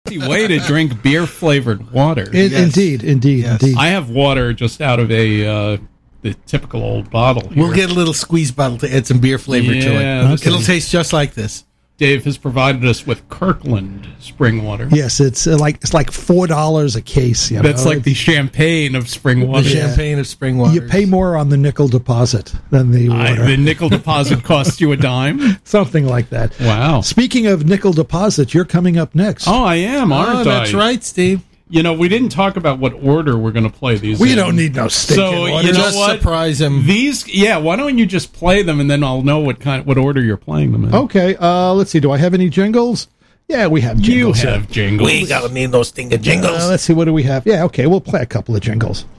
way to drink beer-flavored water. Indeed. I have water just out of the typical old bottle here. We'll get a little squeeze bottle to add some beer flavor to it. Okay. It'll taste just like this. Dave has provided us with Kirkland spring water. Yes, it's like $4 a case. That's like the champagne of spring water. The champagne of spring water. You pay more on the nickel deposit than the water. The nickel deposit costs you a dime? Something like that. Wow. Speaking of nickel deposit, you're coming up next. Oh, I am, aren't I? That's right, Steve. You know, we didn't talk about what order we're going to play these We in. don't need no stinking order. You know just what? surprise him. Why don't you just play them and then I'll know what order you're playing them in. Okay, let's see. Do I have any jingles? Yeah, we have jingles. You have jingles. We gotta need those stinking jingles. Let's see. What do we have? Yeah, okay. We'll play a couple of jingles.